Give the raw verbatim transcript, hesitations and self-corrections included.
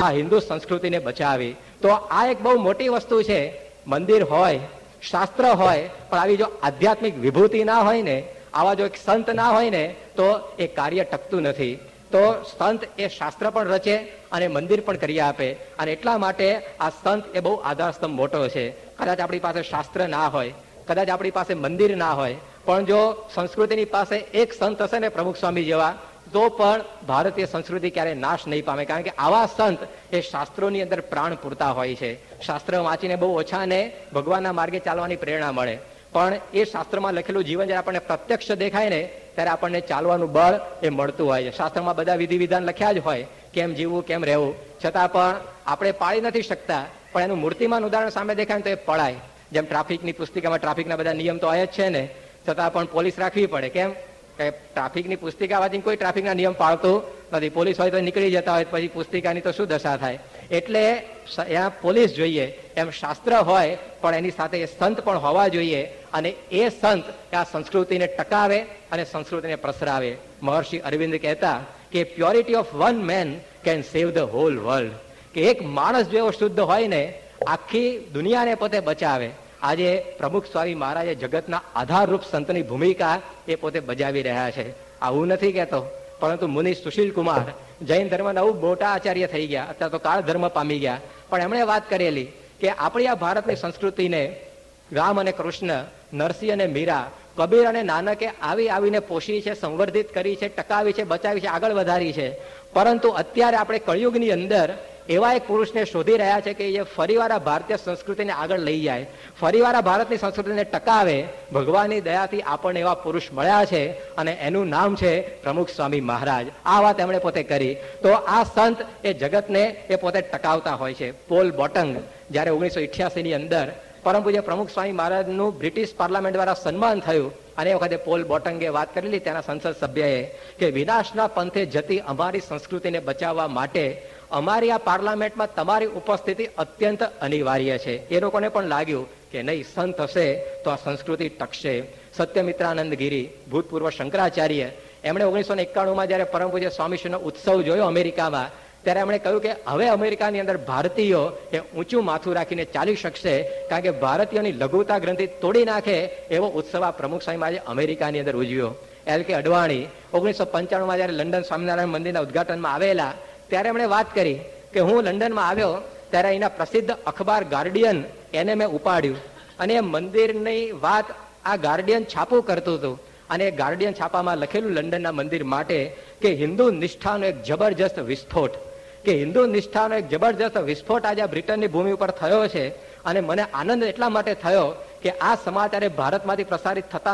આ હિન્દુ સંસ્કૃતિને બચાવી. તો આ એક બહુ મોટી વસ્તુ છે. મંદિર હોય, શાસ્ત્ર હોય, પણ આવી જો આધ્યાત્મિક વિભૂતિ ના હોય ને, આવા જો એક સંત ના હોય ને, તો એ કાર્ય ટકતું નથી. તો સંત એ શાસ્ત્ર પણ રચે અને મંદિર પણ કરી આપે. અને એટલા માટે આ સંત એ બહુ આધારસ્તંભ મોટો છે. કદાચ આપણી પાસે શાસ્ત્ર ના હોય, કદાચ આપણી પાસે મંદિર ના હોય, પણ જો સંસ્કૃતિની પાસે એક સંત હશે ને પ્રમુખ સ્વામી જેવા, તો પણ ભારતીય સંસ્કૃતિ ક્યારે નાશ નહીં પામે. કારણ કે આવા સંત એ શાસ્ત્રોની અંદર પ્રાણ પૂરતા હોય છે. શાસ્ત્ર વાંચીને બહુ ઓછા ને ભગવાનના માર્ગે ચાલવાની પ્રેરણા મળે, પણ એ શાસ્ત્રમાં લખેલું જીવન જ્યારે આપણને પ્રત્યક્ષ દેખાય ને, ત્યારે આપણને ચાલવાનું બળ એ મળતું હોય છે. શાસ્ત્રમાં બધા વિધિ વિધાન લખ્યા જ હોય, કેમ જીવવું, કેમ રહેવું, છતાં પણ આપણે પાળી નથી શકતા. પણ એનું મૂર્તિમાન ઉદાહરણ સામે દેખાય તો એ પડાય. જેમ ટ્રાફિકની પુસ્તિકામાં ટ્રાફિકના બધા નિયમ તો આયા જ છે ને, છતાં પણ પોલીસ રાખવી પડે. કેમ કે ટ્રાફિકની પુસ્તિકા વાંચીને કોઈ ટ્રાફિકના નિયમ પાળતું નથી. પોલીસ હોય તો નીકળી જતા હોય, પછી પુસ્તિકાની તો શું દશા થાય. એટલે ત્યાં પોલીસ જોઈએ, એમ શાસ્ત્ર હોય, પણ એની સાથે એ સંત પણ હોવા જોઈએ. અને એ સંત આ સંસ્કૃતિને ટકાવે અને સંસ્કૃતિને પ્રસરાવે. મહર્ષિ અરવિંદ કહેતા કે purity of one man can save the hall world. કે એક માણસ જેવો શુદ્ધ હોય ને, આખી દુનિયાને પોતે બચાવે. આજે પ્રમુખ સ્વામી મહારાજે જગતના આધારરૂપ સંતની ભૂમિકા એ પોતે બજાવી રહ્યા છે. આવું નથી કહેતો, પરંતુ મુનિ સુશીલ કુમાર જૈન ધર્મના બહુ મોટા આચાર્ય થઈ ગયા, અત્યારે તો કાળ ધર્મ પામી ગયા, પણ એમણે વાત કરેલી કે આપણી આ ભારતની સંસ્કૃતિને રામ અને કૃષ્ણ, નરસિંહ અને મીરા, કબીર અને નાનકે આવી આવીને પોષી છે, સંવર્ધિત કરી છે, ટકાવી છે, બચાવી છે, આગળ વધારી છે. પરંતુ અત્યારે આપણે કળિયુગની અંદર એવા એક પુરુષને શોધી રહ્યા છે કે એ ફરીવાર આ ભારતીય સંસ્કૃતિને આગળ લઈ જાય, ફરીવાર આ ભારતની સંસ્કૃતિને ટકાવે. ભગવાનની દયાથી આપણને એવા પુરુષ મળ્યા છે અને એનું નામ છે પ્રમુખ સ્વામી મહારાજ. આ વાત એમણે પોતે કરી. તો આ સંત એ જગતને એ પોતે ટકાવતા હોય છે. પોલ બોટંગ જયારે ઓગણીસો ઇઠ્યાસી ની અંદર પરમ પૂજ્ય પ્રમુખ સ્વામી મહારાજનું બ્રિટિશ પાર્લામેન્ટ દ્વારા સન્માન થયું, અને એ વખતે પોલ બોટંગે વાત કરેલી તેના સંસદ સભ્યએ કે વિનાશના પંથે જતી અમારી સંસ્કૃતિને બચાવવા માટે અમારી આ પાર્લામેન્ટમાં તમારી ઉપસ્થિતિ અત્યંત અનિવાર્ય છે. એ લોકોને પણ લાગ્યું કે નહીં, સંત હશે તો આ સંસ્કૃતિ ટકશે. સત્યમિત્રાનંદ ગિરી, ભૂતપૂર્વ શંકરાચાર્ય, એમણે ઓગણીસો ને એકાણુંમાં જયારે પરમ પૂજ્ય સ્વામીશ્રીનો ઉત્સવ જોયો અમેરિકામાં, ત્યારે એમણે કહ્યું કે હવે અમેરિકાની અંદર ભારતીયો એ ઊંચું માથું રાખીને ચાલી શકશે, કારણ કે ભારતીયોની લઘુતા ગ્રંથિ તોડી નાખે એવો ઉત્સવ આ પ્રમુખ સ્વામી આજે અમેરિકાની અંદર ઉજવ્યો. એલ કે અડવાણી ઓગણીસો પંચાણુંમાં જયારે લંડન સ્વામિનારાયણ મંદિરના ઉદઘાટનમાં આવેલા, ત્યારે એમણે વાત કરી કે હું લંડનમાં આવ્યો ત્યારે અહીંના પ્રસિદ્ધ અખબાર ગાર્ડિયન એને મેં ઉપાડ્યું, અને એ મંદિરની વાત આ ગાર્ડિયન છાપું કરતું હતું. અને ગાર્ડિયન છાપામાં લખેલું લંડનના મંદિર માટે કે હિન્દુ નિષ્ઠાનો એક જબરજસ્ત વિસ્ફોટ, કે હિન્દુ નિષ્ઠાનો એક જબરજસ્ત વિસ્ફોટ આજે બ્રિટનની ભૂમિ ઉપર થયો છે. અને મને આનંદ એટલા માટે થયો કે આ સમાચાર ભારતમાંથી પ્રસારિત થતા